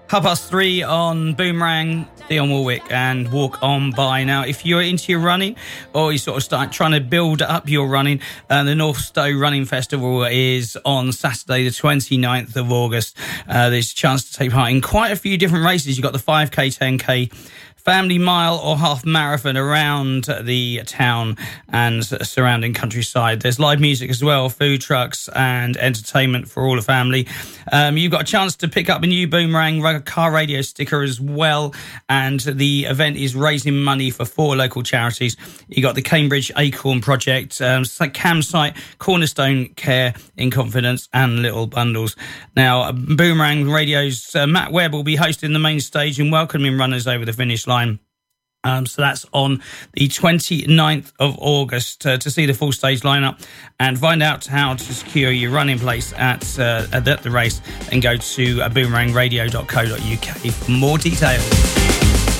3:30 on Boomerang, Dionne Warwick and Walk On By. Now, if you're into your running or you sort of start trying to build up your running, the North Stowe Running Festival is on Saturday the 29th of August. There's a chance to take part in quite a few different races. You've got the 5K, 10K, family mile or half marathon around the town and surrounding countryside. There's live music as well, food trucks and entertainment for all the family. You've got a chance to pick up a new Boomerang car radio sticker as well, and the event is raising money for 4 local charities. You got the Cambridge Acorn Project, Campsite, Cornerstone Care in Confidence and Little Bundles. Now, Boomerang Radio's Matt Webb will be hosting the main stage and welcoming runners over the finish line. So that's on the 29th of August. To see the full stage lineup and find out how to secure your running place at the race, then go to boomerangradio.co.uk for more details.